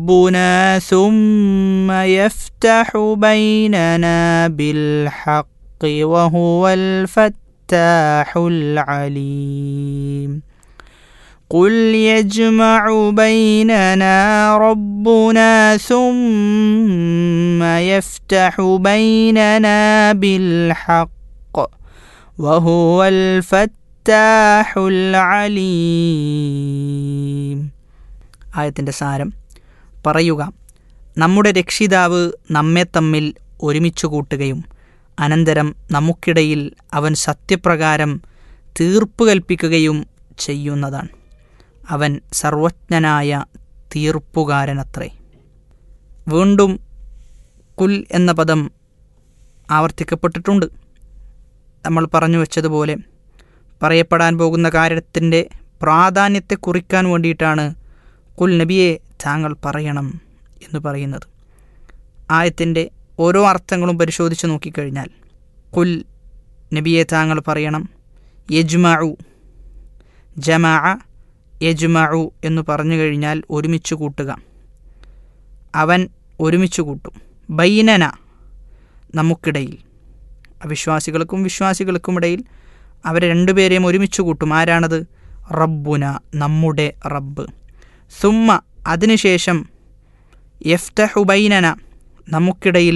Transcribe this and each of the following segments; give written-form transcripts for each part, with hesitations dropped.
ربنا ثم يفتح بيننا بالحق وهو الفتاح العليم قل يجمع بيننا ربنا ثم يفتح بيننا بالحق وهو الفتاح العليم. ആയത്തിൻ്റെ സാരം: പറയുക, നമ്മുടെ രക്ഷിതാവ് നമ്മെ തമ്മിൽ ഒരുമിച്ചു കൂട്ടുകയും അനന്തരം നമുക്കിടയിൽ അവൻ സത്യപ്രകാരം തീർപ്പ് കൽപ്പിക്കുകയും ചെയ്യുന്നതാണ്. അവൻ സർവജ്ഞനായ തീർപ്പുകാരനത്രേ. വീണ്ടും കുൽ എന്ന പദം ആവർത്തിക്കപ്പെട്ടിട്ടുണ്ട്. നമ്മൾ പറഞ്ഞു വച്ചതുപോലെ പറയപ്പെടാൻ പോകുന്ന കാര്യത്തിൻ്റെ പ്രാധാന്യത്തെ കുറിക്കാൻ വേണ്ടിയിട്ടാണ് കുൽ നബിയെ താങ്കൾ പറയണം എന്ന് പറയുന്നത്. ആയത്തിൻ്റെ ഓരോ അർത്ഥങ്ങളും പരിശോധിച്ച് നോക്കിക്കഴിഞ്ഞാൽ കുൽ നബിയെ താങ്കൾ പറയണം. യജ്മഉ, ജമഅ യജ്മഉ എന്ന് പറഞ്ഞു കഴിഞ്ഞാൽ ഒരുമിച്ച് കൂട്ടുക. അവൻ ഒരുമിച്ച് കൂട്ടും. ബൈനന, നമുക്കിടയിൽ, അവിശ്വാസികൾക്കും വിശ്വാസികൾക്കുമിടയിൽ അവരെ രണ്ടുപേരെയും ഒരുമിച്ച് കൂട്ടും. ആരാണത്? റബ്ബുന, നമ്മുടെ റബ്ബ്. സുമ്മ, അതിനുശേഷം യഫ്തഹു ബൈനന, നമുക്കിടയിൽ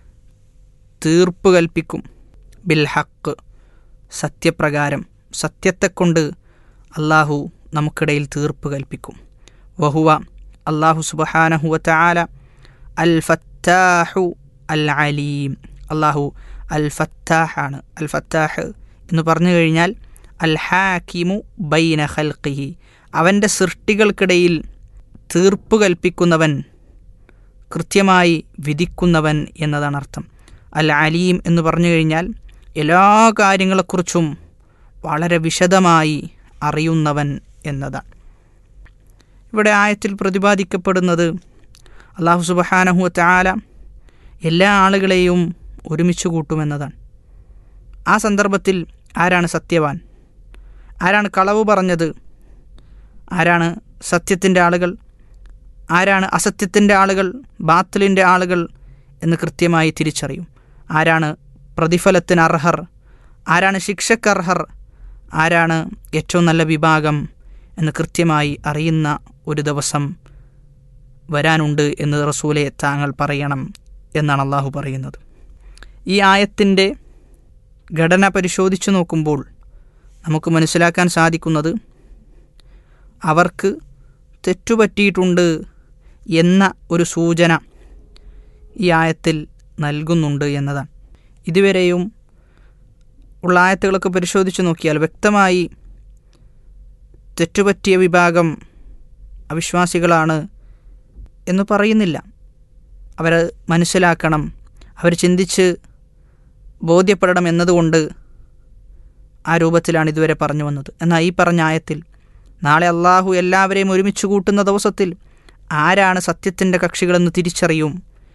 തീർപ്പ് കൽപ്പിക്കും. ബിൽ ഹക്ക്, സത്യപ്രകാരം, സത്യത്തെക്കൊണ്ട് അള്ളാഹു നമുക്കിടയിൽ തീർപ്പ് കൽപ്പിക്കും. വഹുവ, അള്ളാഹു സുബ്ഹാനഹു വതആല അൽ ഫത്താഹു അൽ അലീം. അള്ളാഹു അൽ ഫത്താഹാണ്. അൽ ഫത്താഹ് എന്ന് പറഞ്ഞു കഴിഞ്ഞാൽ അൽ ഹാക്കിമു ബൈന ഖൽഖിഹി, അവൻ്റെ സൃഷ്ടികൾക്കിടയിൽ തീർപ്പ് കൽപ്പിക്കുന്നവൻ, കൃത്യമായി വിധിക്കുന്നവൻ എന്നതാണ് അർത്ഥം. അൽ അലീം എന്ന് പറഞ്ഞു കഴിഞ്ഞാൽ എല്ലാ കാര്യങ്ങളെക്കുറിച്ചും വളരെ വിശദമായി അറിയുന്നവൻ എന്നതാണ്. ഇവിടെ ആയത്തിൽ പ്രതിപാദിക്കപ്പെടുന്നത് അല്ലാഹു സുബ്ഹാനഹു വതആല എല്ലാ ആളുകളെയും ഒരുമിച്ച് കൂട്ടുമെന്നതാണ്. ആ സന്ദർഭത്തിൽ ആരാണ് സത്യവാൻ, ആരാണ് കളവ് പറഞ്ഞത്, ആരാണ് സത്യത്തിൻ്റെ ആളുകൾ, ആരാണ് അസത്യത്തിൻ്റെ ആളുകൾ, ബാത്തിലിൻ്റെ ആളുകൾ എന്ന് കൃത്യമായി തിരിച്ചറിയും. ആരാണ് പ്രതിഫലത്തിന് അർഹർ, ആരാണ് ശിക്ഷക്കർഹർ, ആരാണ് ഏറ്റവും നല്ല വിഭാഗം എന്ന് കൃത്യമായി അറിയുന്ന ഒരു ദിവസം വരാനുണ്ട് എന്ന് റസൂലെ താങ്കൾ പറയണം എന്നാണ് അള്ളാഹു പറയുന്നത്. ഈ ആയത്തിൻ്റെ ഘടന പരിശോധിച്ചു നോക്കുമ്പോൾ നമുക്ക് മനസ്സിലാക്കാൻ സാധിക്കുന്നത് അവർക്ക് തെറ്റുപറ്റിയിട്ടുണ്ട് എന്ന ഒരു സൂചന ഈ ആയത്തിൽ നൽകുന്നുണ്ട് എന്നതാണ്. ഇതുവരെയും ഉള്ള ആയത്തുകളൊക്കെ പരിശോധിച്ച് നോക്കിയാൽ വ്യക്തമായി തെറ്റുപറ്റിയ വിഭാഗം അവിശ്വാസികളാണ് എന്ന് പറയുന്നില്ല. അവർ മനസ്സിലാക്കണം, അവർ ചിന്തിച്ച് ബോധ്യപ്പെടണം എന്നതുകൊണ്ട് ആ രൂപത്തിലാണ് ഇതുവരെ പറഞ്ഞു വന്നത്. എന്നാൽ ഈ പറഞ്ഞ ആയത്തിൽ നാളെ അള്ളാഹു എല്ലാവരെയും ഒരുമിച്ച് കൂട്ടുന്ന ദിവസത്തിൽ ആരാണ് സത്യത്തിൻ്റെ കക്ഷികളെന്ന് തിരിച്ചറിയും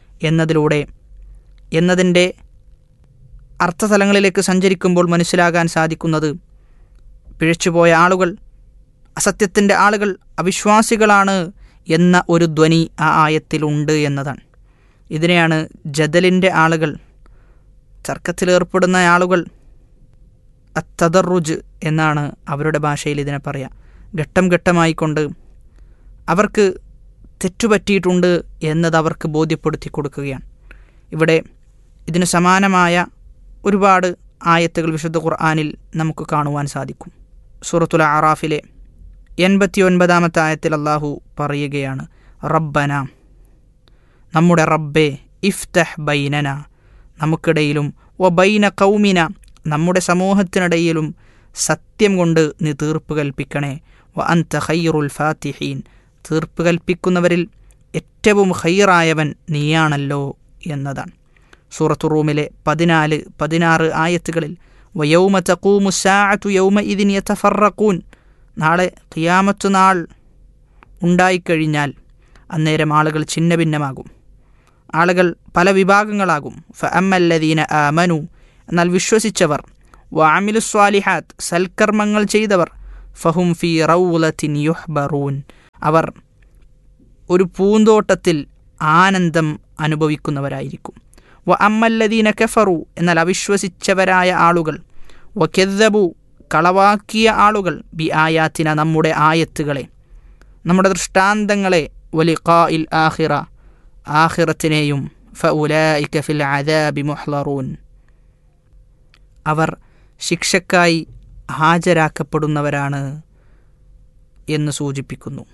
എന്നതിൻ്റെ അർത്ഥതലങ്ങളിലേക്ക് സഞ്ചരിക്കുമ്പോൾ മനസ്സിലാകാൻ സാധിക്കുന്നത് പിഴച്ചുപോയ ആളുകൾ, അസത്യത്തിൻ്റെ ആളുകൾ, അവിശ്വാസികളാണ് എന്ന ഒരു ധ്വനി ആ ആയത്തിലുണ്ട് എന്നതാണ്. ഇതിനെയാണ് ജദലിൻ്റെ ആളുകൾ, തർക്കത്തിലേർപ്പെടുന്ന ആളുകൾ, അത്തദറുജ് എന്നാണ് അവരുടെ ഭാഷയിൽ ഇതിനെ പറയുക. ഘട്ടം ഘട്ടമായിക്കൊണ്ട് അവർക്ക് തെറ്റുപറ്റിയിട്ടുണ്ട് എന്നത് അവർക്ക് ബോധ്യപ്പെടുത്തി കൊടുക്കുകയാണ്. ഇവിടെ ഇതിന് സമാനമായ ഒരുപാട് ആയത്തുകൾ വിശുദ്ധ ഖുർആനിൽ നമുക്ക് കാണുവാൻ സാധിക്കും. സൂറത്തുൽ അറാഫിലെ 89-ാമത്തെ ആയത്തിൽ അള്ളാഹു പറയുകയാണ്, റബ്ബന, നമ്മുടെ റബ്ബേ, ഇഫ്തഹ് ബൈനന, നമുക്കിടയിലും, വ ബൈന ഖൗമിന, നമ്മുടെ സമൂഹത്തിനിടയിലും സത്യം കൊണ്ട് നീ തീർപ്പ് കൽപ്പിക്കണേ, വ അൻത ഖൈറുൽ ഫാത്തിഹീൻ, തീർപ്പ് കൽപ്പിക്കുന്നവരിൽ ഏറ്റവും ഖൈറായവൻ നീയാണല്ലോ എന്നതാണ്. സൂറത്തു റൂമിലെ 14-16 ആയത്തുകളിൽ വയൗമ തഖൂമു സ്സാഅതു യൗമഇദിൻ യതഫറഖൂൻ, നാളെ ഖിയാമത്ത് നാൾ ഉണ്ടായിക്കഴിഞ്ഞാൽ അന്നേരം ആളുകൾ ഛിന്ന ഭിന്നമാകും, ആളുകൾ പല വിഭാഗങ്ങളാകും. ഫഅമ്മല്ലദീന ആമനു, എന്നാൽ വിശ്വസിച്ചവർ, വഅമിലുസ്സാലിഹാത്ത്, സൽക്കർമ്മങ്ങൾ ചെയ്തവർ, ഫഹും ഫീ റൗളത്തിൻ യുഹ്ബറൂൻ, അവർ ഒരു പൂന്തോട്ടത്തിൽ ആനന്ദം അനുഭവിക്കുന്നവരായിരിക്കും. വ അമ്മല്ലദീന കഫറു, എന്നാൽ അവിശ്വസിച്ചവരായ ആളുകൾ, വ കെദ്ദബു, കളവാക്കിയ ആളുകൾ, ബി ആയാത്തിന, നമ്മുടെ ആയത്തുകളെ, നമ്മുടെ ദൃഷ്ടാന്തങ്ങളെ, വലിഖാഇൽ ആഖിറ, ആഖിറത്തിനെയും, ഫഉലൈക ഫിൽ അദാബി മുഹ്ളറൂൻ, അവർ ശിക്ഷക്കായി ഹാജരാക്കപ്പെടുന്നവരാണ് എന്ന് സൂചിപ്പിക്കുന്നു.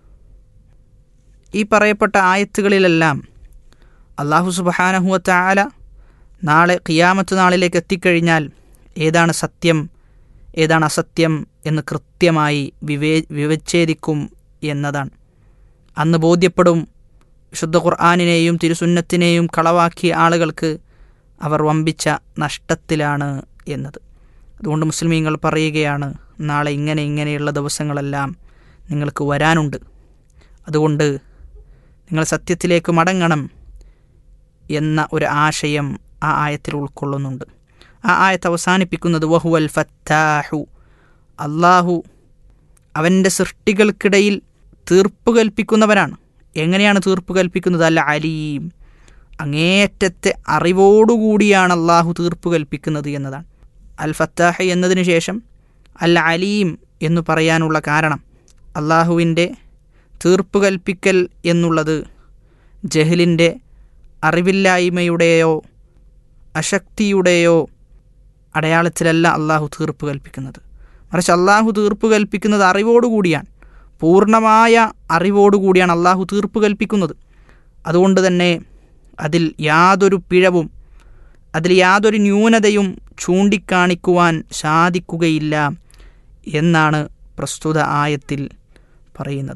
ഈ പറയപ്പെട്ട ആയത്തുകളിലെല്ലാം അല്ലാഹു സുബ്ഹാനഹു വ തആല നാളെ ഖിയാമത്ത് നാളിലേക്ക് എത്തിക്കഴിഞ്ഞാൽ ഏതാണ് സത്യം ഏതാണ് അസത്യം എന്ന് കൃത്യമായി വിവച്ഛേദിക്കും എന്നതാണ്. അന്ന് ബോധ്യപ്പെടും വിശുദ്ധ ഖുർആനിനെയും തിരുസുന്നത്തിനെയും കളവാക്കിയ ആളുകൾക്ക് അവർ വമ്പിച്ച നഷ്ടത്തിലാണ് എന്നത്. അതുകൊണ്ട് മുസ്ലിമീങ്ങൾ പറയുകയാണ്, നാളെ ഇങ്ങനെയുള്ള ദിവസങ്ങളെല്ലാം നിങ്ങൾക്ക് വരാനുണ്ട്. അതുകൊണ്ട് നിങ്ങൾ സത്യത്തിലേക്ക് മടങ്ങണം എന്ന ഒരു ആശയം ആ ആയത്തിൽ ഉൾക്കൊള്ളുന്നുണ്ട്. ആ ആയത്ത് അവസാനിപ്പിക്കുന്നത് വഹുവൽ ഫത്താഹു, അള്ളാഹു അവൻ്റെ സൃഷ്ടികൾക്കിടയിൽ തീർപ്പ് കൽപ്പിക്കുന്നവരാണ്. എങ്ങനെയാണ് തീർപ്പ് കൽപ്പിക്കുന്നത്? അൽ അലീം, അങ്ങേയറ്റത്തെ അറിവോടുകൂടിയാണ് അള്ളാഹു തീർപ്പ് കൽപ്പിക്കുന്നത് എന്നതാണ്. അൽ ഫത്താഹ് എന്നതിന് ശേഷം അൽ അലീം എന്നു പറയാനുള്ള കാരണം, അള്ളാഹുവിൻ്റെ തീർപ്പ് കൽപ്പിക്കൽ എന്നുള്ളത് ജഹലിൻ്റെ, അറിവില്ലായ്മയുടെയോ അശക്തിയുടെയോ അടയാളത്തിലല്ല അള്ളാഹു തീർപ്പ് കൽപ്പിക്കുന്നത്. മറിച്ച് അള്ളാഹു തീർപ്പ് കൽപ്പിക്കുന്നത് അറിവോടുകൂടിയാണ്, പൂർണ്ണമായ അറിവോടുകൂടിയാണ് അള്ളാഹു തീർപ്പ് കൽപ്പിക്കുന്നത്. അതുകൊണ്ട് തന്നെ അതിൽ യാതൊരു പിഴവും, അതിൽ യാതൊരു ന്യൂനതയും ചൂണ്ടിക്കാണിക്കുവാൻ സാധിക്കുകയില്ല എന്നാണ് പ്രസ്തുത ആയത്തിൽ പറയുന്നത്.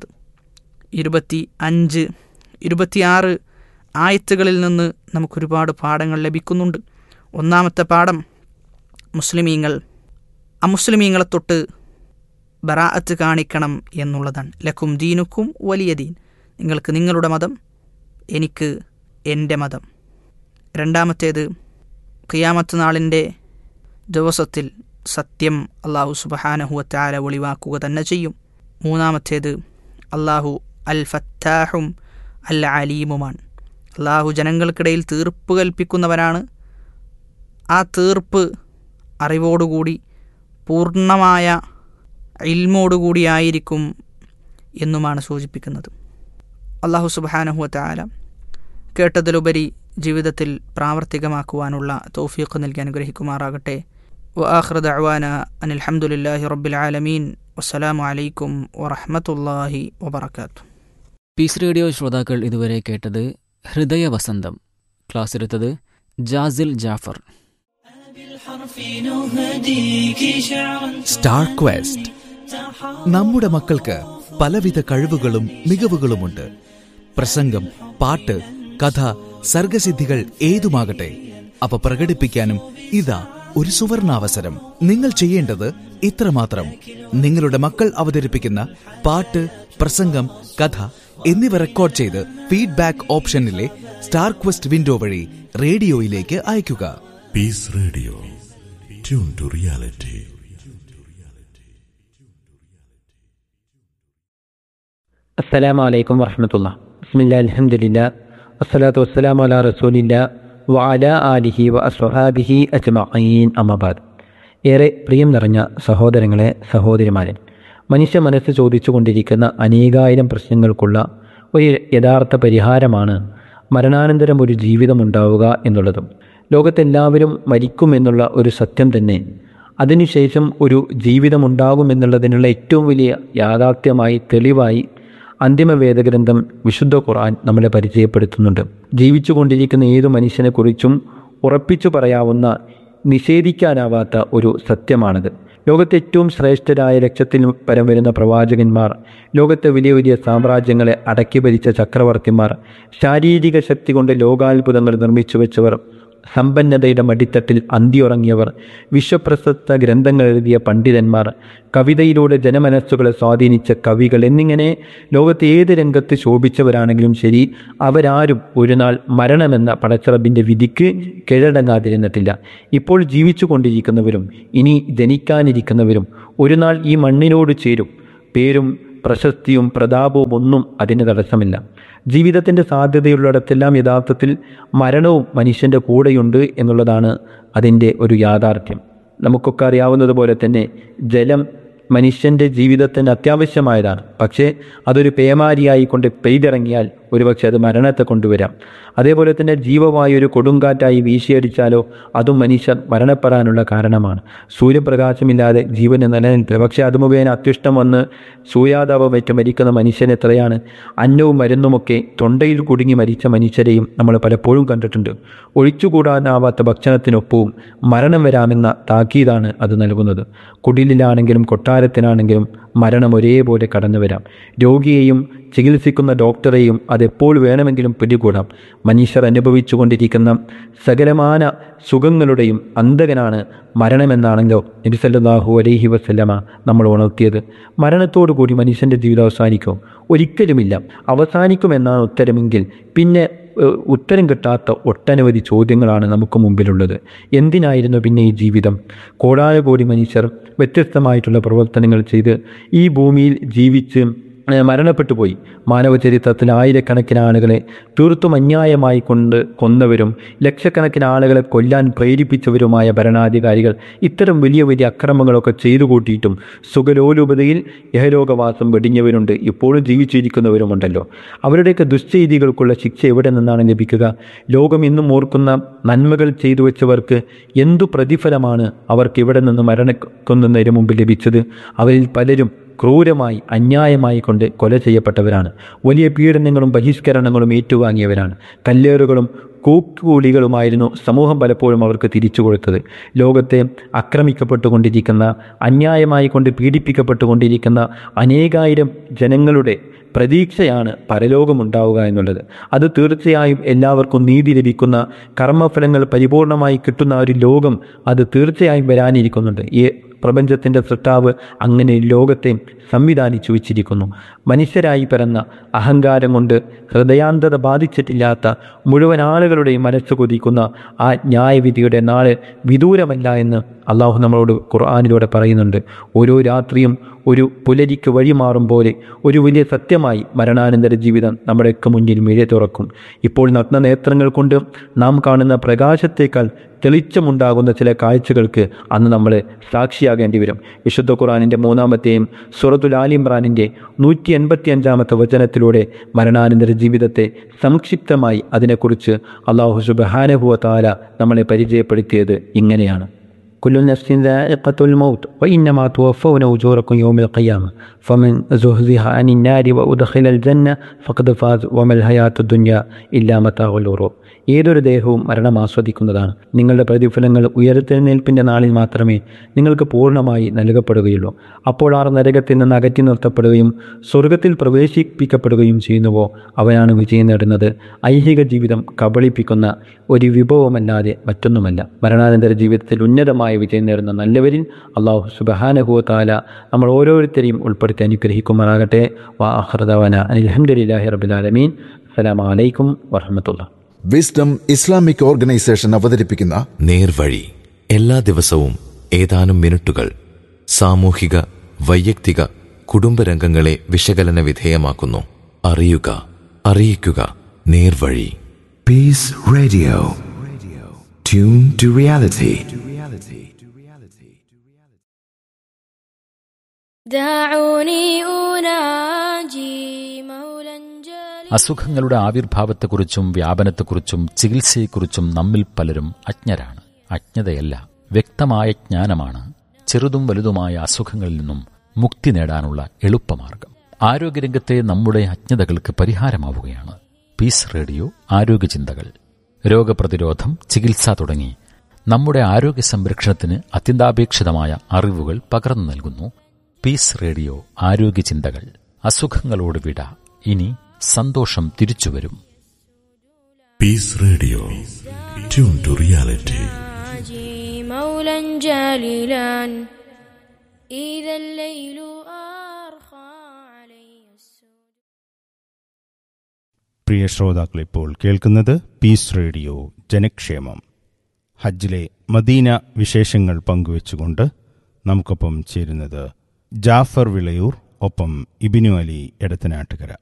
25, 26 ആയത്തുകളിൽ നിന്ന് നമുക്കൊരുപാട് പാഠങ്ങൾ ലഭിക്കുന്നുണ്ട്. ഒന്നാമത്തെ പാഠം, മുസ്ലിമീങ്ങൾ അമുസ്ലിമീങ്ങളെ തൊട്ട് ബറാഅത്ത് കാണിക്കണം എന്നുള്ളതാണ്. ലക്കും ദീനുക്കും വലിയ ദീൻ, നിങ്ങൾക്ക് നിങ്ങളുടെ മതം, എനിക്ക് എൻ്റെ മതം. രണ്ടാമത്തേത്, ഖിയാമത്ത് നാളിൻ്റെ ദിവസത്തിൽ സത്യം അള്ളാഹു സുബ്ഹാനഹു വ തആല വെളിവാക്കുക തന്നെ ചെയ്യും. മൂന്നാമത്തേത്, അള്ളാഹു അൽ ഫത്താഹും അൽ അലീമുമാണ്. അള്ളാഹു ജനങ്ങൾക്കിടയിൽ തീർപ്പ് കൽപ്പിക്കുന്നവരാണ്. ആ തീർപ്പ് അറിവോടുകൂടി, പൂർണ്ണമായ ഇൽമോടുകൂടിയായിരിക്കും എന്നുമാണ് സൂചിപ്പിക്കുന്നത്. അള്ളാഹു സുബ്ഹാനഹു വ തആല കേട്ടതിലുപരി ജീവിതത്തിൽ പ്രാവർത്തികമാക്കുവാനുള്ള തൗഫീഖ് നൽകി അനുഗ്രഹിക്കുമാറാകട്ടെ. വആഖിറു ദഅ്വാനാ അനിൽ ഹംദുലില്ലാഹി റബ്ബിൽ ആലമീൻ. വസ്സലാമു അലൈക്കും വറഹ്മത്തുള്ളാഹി വബറകാതുഹു. പീസ് റേഡിയോ ശ്രോതാക്കൾ ഇതുവരെ കേട്ടത് ഹൃദയവസന്തം. ക്ലാസ് എടുത്തത് ജാസിൽ ജാഫർ. Star question. നമ്മുടെ മക്കൾക്ക് പലവിധ കഴിവുകളും മികവുകളുമുണ്ട്. പ്രസംഗം, പാട്ട്, കഥ, സർഗസിദ്ധികൾ ഏതുമാകട്ടെ, അവ പ്രകടിപ്പിക്കാനും ഇതാ ഒരു സുവർണാവസരം. നിങ്ങൾ ചെയ്യേണ്ടത് ഇത്രമാത്രം: നിങ്ങളുടെ മക്കൾ അവതരിപ്പിക്കുന്ന പാട്ട്, പ്രസംഗം, കഥ എന്നിവ റെക്കോർഡ് ചെയ്ത് ഫീഡ്ബാക്ക് ഓപ്ഷനിലെ സ്റ്റാർ ക്വസ്റ്റ് വിൻഡോ വഴി റേഡിയോയിലേക്ക് അയയ്ക്കുക. Piece radio, tune to reality. അസ്സലാമു അലൈക്കും വറഹ്മത്തുള്ളാഹി. ബിസ്മില്ലാഹിൽ അൽഹംദുലില്ലാഹ് വസ്സലാത്തു വസ്സലാമു അലാ റസൂലില്ലാഹ് വഅലാ ആലിഹി വഅസ്ഹാബിഹി അജ്മഈൻ. അമ്മാ ബഅദ്. ഏറെ പ്രിയം നിറഞ്ഞ സഹോദരങ്ങളെ, സഹോദരിമാരെ, മനുഷ്യ മനസ്സ് ചോദിച്ചു കൊണ്ടിരിക്കുന്ന അനേകായിരം പ്രശ്നങ്ങൾക്കുള്ള ഒരു യഥാർത്ഥ പരിഹാരമാണ് മരണാനന്തരം ഒരു ജീവിതമുണ്ടാവുക എന്നുള്ളതും. ലോകത്തെല്ലാവരും മരിക്കുമെന്നുള്ള ഒരു സത്യം തന്നെ അതിനുശേഷം ഒരു ജീവിതമുണ്ടാകുമെന്നുള്ളതിനുള്ള ഏറ്റവും വലിയ യാഥാർത്ഥ്യമായി, തെളിവായി അന്തിമ വേദഗ്രന്ഥം വിശുദ്ധ ഖുർആൻ നമ്മളെ പരിചയപ്പെടുത്തുന്നുണ്ട്. ജീവിച്ചു കൊണ്ടിരിക്കുന്ന ഏതു മനുഷ്യനെക്കുറിച്ചും ഉറപ്പിച്ചു പറയാവുന്ന, നിഷേധിക്കാനാവാത്ത ഒരു സത്യമാണത്. ലോകത്തെ ഏറ്റവും ശ്രേഷ്ഠരായ ലക്ഷത്തിൽ പരം വരുന്ന പ്രവാചകന്മാർ, ലോകത്തെ വലിയ വലിയ സാമ്രാജ്യങ്ങളെ അടക്കി ഭരിച്ച ചക്രവർത്തിമാർ, ശാരീരിക ശക്തി കൊണ്ട് ലോകാത്ഭുതങ്ങൾ നിർമ്മിച്ചു വെച്ചവർ, സമ്പന്നതയുടെ മടിത്തട്ടിൽ അന്തിയുറങ്ങിയവർ, വിശ്വപ്രശസ്ത ഗ്രന്ഥങ്ങൾ എഴുതിയ പണ്ഡിതന്മാർ, കവിതയിലൂടെ ജനമനസ്സുകളെ സ്വാധീനിച്ച കവികൾ എന്നിങ്ങനെ ലോകത്തെ ഏത് രംഗത്ത് ശോഭിച്ചവരാണെങ്കിലും ശരി, അവരാരും ഒരു നാൾ മരണമെന്ന പടച്ചറബിൻ്റെ വിധിക്ക് കീഴടങ്ങാതിരുന്നിട്ടില്ല. ഇപ്പോൾ ജീവിച്ചു കൊണ്ടിരിക്കുന്നവരും ഇനി ജനിക്കാനിരിക്കുന്നവരും ഒരു നാൾ ഈ മണ്ണിനോട് ചേരും. പേരും പ്രശസ്തിയും പ്രതാപവും ഒന്നും അതിന് തടസ്സമില്ല. ജീവിതത്തിൻ്റെ സാധ്യതയുള്ളിടത്തെല്ലാം യഥാർത്ഥത്തിൽ മരണവും മനുഷ്യൻ്റെ കൂടെയുണ്ട് എന്നുള്ളതാണ് അതിൻ്റെ ഒരു യാഥാർത്ഥ്യം. നമുക്കൊക്കെ അറിയാവുന്നതുപോലെ തന്നെ ജലം മനുഷ്യൻ്റെ ജീവിതത്തിന് അത്യാവശ്യമായതാണ്. പക്ഷേ അതൊരു പേമാരിയായി കൊണ്ട് പെയ്തിറങ്ങിയാൽ ഒരുപക്ഷെ അത് മരണത്തെ കൊണ്ടുവരാം. അതേപോലെ തന്നെ ജീവവായു കൊടുങ്കാറ്റായി വീശിയടിച്ചാലോ അതും മനുഷ്യർ മരണപ്പെടാനുള്ള കാരണമാണ്. സൂര്യപ്രകാശമില്ലാതെ ജീവന് നിലനിൽപ്പില്ല. പക്ഷേ അത് മുഖേന അത്യുഷ്ടം വന്ന് സൂര്യാതാപമേറ്റ് മരിക്കുന്ന മനുഷ്യൻ എത്രയാണ്. അന്നവും മരുന്നുമൊക്കെ തൊണ്ടയിൽ കുടുങ്ങി മരിച്ച മനുഷ്യരെയും നമ്മൾ പലപ്പോഴും കണ്ടിട്ടുണ്ട്. ഒഴിച്ചുകൂടാനാവാത്ത ഭക്ഷണത്തിനൊപ്പവും മരണം വരാമെന്ന താക്കീതാണ് അത് നൽകുന്നത്. കുടിലിലാണെങ്കിലും കൊട്ടാരത്തിനാണെങ്കിലും മരണം ഒരേപോലെ കടന്നു വരാം. രോഗിയെയും ചികിത്സിക്കുന്ന ഡോക്ടറെയും അതെപ്പോൾ വേണമെങ്കിലും പിടികൂടാം. മനുഷ്യർ അനുഭവിച്ചു കൊണ്ടിരിക്കുന്ന സകലമാന സുഖങ്ങളുടെയും അന്തകനാണ് മരണമെന്നാണല്ലോ നബി സല്ലല്ലാഹു അലൈഹി വസല്ലമ നമ്മൾ ഉണർത്തിയത്. മരണത്തോടു കൂടി മനുഷ്യൻ്റെ ജീവിതം അവസാനിക്കും? ഒരിക്കലുമില്ല. അവസാനിക്കുമെന്നാണ് ഉത്തരമെങ്കിൽ പിന്നെ ഉത്തരം കിട്ടാത്ത ഒട്ടനവധി ചോദ്യങ്ങളാണ് നമുക്ക് മുമ്പിലുള്ളത്. എന്തിനായിരുന്നു പിന്നെ ഈ ജീവിതം? കോടാനുകോടി മനുഷ്യർ വ്യത്യസ്തമായിട്ടുള്ള പ്രവർത്തനങ്ങൾ ചെയ്ത് ഈ ഭൂമിയിൽ ജീവിച്ച് മരണപ്പെട്ടു പോയി. മാനവ ചരിത്രത്തിൽ ആയിരക്കണക്കിന് ആളുകളെ തീർത്തും അന്യായമായി കൊന്നവരും ലക്ഷക്കണക്കിന് ആളുകളെ കൊല്ലാൻ പ്രേരിപ്പിച്ചവരുമായ ഭരണാധികാരികൾ ഇത്തരം വലിയ വലിയ അക്രമങ്ങളൊക്കെ ചെയ്തു കൂട്ടിയിട്ടും സുഖലോലുപതയിൽ യഹലോകവാസം വെടിഞ്ഞവരുണ്ട്. ഇപ്പോഴും ജീവിച്ചിരിക്കുന്നവരുമുണ്ടല്ലോ. അവരുടെയൊക്കെ ദുശ്ചെയ്തികൾക്കുള്ള ശിക്ഷ എവിടെ നിന്നാണ് ലഭിക്കുക? ലോകം ഇന്നും ഓർക്കുന്ന നന്മകൾ ചെയ്തു വെച്ചവർക്ക് എന്തു പ്രതിഫലമാണ് അവർക്ക് ഇവിടെ നിന്ന് മരണക്കുന്നതിന് മുമ്പ് ലഭിച്ചത്? അവരിൽ പലരും ക്രൂരമായി അന്യായമായി കൊണ്ട് കൊല ചെയ്യപ്പെട്ടവരാണ്. വലിയ പീഡനങ്ങളും ബഹിഷ്കരണങ്ങളും ഏറ്റുവാങ്ങിയവരാണ്. കല്ലേറുകളും കൂക്കുകൂലികളുമായിരുന്നു സമൂഹം പലപ്പോഴും അവർക്ക് തിരിച്ചു കൊടുത്തത്. ലോകത്തെ ആക്രമിക്കപ്പെട്ടുകൊണ്ടിരിക്കുന്ന, അന്യായമായി കൊണ്ട് പീഡിപ്പിക്കപ്പെട്ടുകൊണ്ടിരിക്കുന്ന അനേകായിരം ജനങ്ങളുടെ പ്രതീക്ഷയാണ് പരലോകമുണ്ടാവുക എന്നുള്ളത്. അത് തീർച്ചയായും എല്ലാവർക്കും നീതി ലഭിക്കുന്ന, കർമ്മഫലങ്ങൾ പരിപൂർണമായി കിട്ടുന്ന ഒരു ലോകം അത് തീർച്ചയായും വരാനിരിക്കുന്നുണ്ട്. ഈ പ്രപഞ്ചത്തിൻ്റെ സൃഷ്ടാവ് അങ്ങനെ ലോകത്തെ സംവിധാനിച്ചു വച്ചിരിക്കുന്നു. മനുഷ്യരായി പിറന്ന അഹങ്കാരം കൊണ്ട് ഹൃദയാന്തത ബാധിച്ചിട്ടില്ലാത്ത മുഴുവൻ ആളുകളുടെയും മനസ്സ് കൊതിക്കുന്ന ആ ന്യായവിധിയുടെ നാള് വിദൂരമല്ല എന്ന് അള്ളാഹു നമ്മളോട് ഖുർആനിലൂടെ പറയുന്നുണ്ട്. ഓരോ രാത്രിയും ഒരു പുലരിക്ക് വഴിമാറും പോലെ ഒരു വലിയ സത്യമായി മരണാനന്തര ജീവിതം നമ്മുടെയൊക്കെ മുന്നിൽ മിഴി തുറക്കും. ഇപ്പോൾ നഗ്നനേത്രങ്ങൾ കൊണ്ട് നാം കാണുന്ന പ്രകാശത്തേക്കാൾ തെളിച്ചമുണ്ടാകുന്ന ചില കാഴ്ചകൾക്ക് അന്ന് നമ്മൾ സാക്ഷിയാകേണ്ടി വരും. വിശുദ്ധ ഖുർആനിൻ്റെ 3-ാമത്തെയും സൂറത്തുൽ ആലി ഇംറാനിൻ്റെ 185-ാമത്തെ വചനത്തിലൂടെ മരണാനന്തര ജീവിതത്തെ സംക്ഷിപ്തമായി അതിനെക്കുറിച്ച് അല്ലാഹു സുബ്ഹാനഹു വ തആല നമ്മളെ പരിചയപ്പെടുത്തിയത് ഇങ്ങനെയാണ്: കുല്ലു നഫ്സിൻ ദാഇഖത്തുൽ മൗത്ത് വഇന്നമാ തുവഫൗന ഉജൂറക്കും യൗമൽ ഖിയാമ ഫമൻ സുഹ്സിഹ അനിൻ നാരി വഉദ്ഖിലൽ ജന്ന ഫഖദ് ഫാസ് വമൽ ഹയാത്തുദ് ദുനിയ ഇല്ലാ മതാഉൽ ഖുറൂർ. ഏതൊരു ദേഹവും മരണം ആസ്വദിക്കുന്നതാണ്. നിങ്ങളുടെ പ്രതിഫലങ്ങൾ ഉയർത്തെഴുന്നേൽപ്പിൻ്റെ നാളിൽ മാത്രമേ നിങ്ങൾക്ക് പൂർണ്ണമായി നൽകപ്പെടുകയുള്ളൂ. അപ്പോൾ ആർ നരകത്തിൽ നിന്ന് അകറ്റി നിർത്തപ്പെടുകയും സ്വർഗത്തിൽ പ്രവേശിപ്പിക്കപ്പെടുകയും ചെയ്യുന്നുവോ അവനാണ് വിജയം നേടുന്നത്. ഐഹിക ജീവിതം കബളിപ്പിക്കുന്ന ഒരു വിഭവമല്ലാതെ മറ്റൊന്നുമല്ല. മരണാനന്തര ജീവിതത്തിൽ ഉന്നതമായ വിജയം നേടുന്ന നല്ലവരിൽ അല്ലാഹു സുബ്ഹാനഹു വ തആല നമ്മൾ ഓരോരുത്തരെയും ഉൾപ്പെടുത്തി അനുഗ്രഹിക്കുമാറാകട്ടെ. വആഖിറു ദഅവാനാ അനിൽ ഹംദുലില്ലാഹി റബ്ബിൽ ആലമീൻ. അസ്സലാമു അലൈക്കും വറഹ്മത്തുള്ളാഹി. വിസ്ഡം ഇസ്ലാമിക് ഓർഗനൈസേഷൻ അവതരിപ്പിക്കുന്ന നേർവഴി എല്ലാ ദിവസവും ഏതാനും മിനിറ്റുകൾ സാമൂഹിക, വൈയക്തിക, കുടുംബരംഗങ്ങളെ വിശകലന വിധേയമാക്കുന്നു. അറിയുക, അറിയിക്കുക. നേർവഴി. Piece radio. Tune to reality. അസുഖങ്ങളുടെ ആവിർഭാവത്തെക്കുറിച്ചും വ്യാപനത്തെക്കുറിച്ചും ചികിത്സയെക്കുറിച്ചും നമ്മിൽ പലരും അജ്ഞരാണ്. അജ്ഞതയല്ല, വ്യക്തമായ ജ്ഞാനമാണ് ചെറുതും വലുതുമായ അസുഖങ്ങളിൽ നിന്നും മുക്തി നേടാനുള്ള എളുപ്പമാർഗം. ആരോഗ്യരംഗത്തെ നമ്മുടെ അജ്ഞതകൾക്ക് പരിഹാരമാവുകയാണ് പീസ് റേഡിയോ ആരോഗ്യചിന്തകൾ. രോഗപ്രതിരോധം, ചികിത്സ തുടങ്ങി നമ്മുടെ ആരോഗ്യ സംരക്ഷണത്തിന് അത്യന്താപേക്ഷിതമായ അറിവുകൾ പകർന്നു നൽകുന്നു പീസ് റേഡിയോ ആരോഗ്യചിന്തകൾ. അസുഖങ്ങളോട് വിട, ഇനി സന്തോഷം തിരിച്ചുവരും. Piece radio. Tune to reality. പ്രിയ ശ്രോതാക്കൾ, ഇപ്പോൾ കേൾക്കുന്നത് പീസ് റേഡിയോ ജനക്ഷേമം. ഹജ്ജിലെ മദീന വിശേഷങ്ങൾ പങ്കുവെച്ചുകൊണ്ട് നമുക്കൊപ്പം ചേരുന്നത് ജാഫർ വിളയൂർ ഒപ്പം ഇബിനു അലി എടത്തനാട്ടുകര.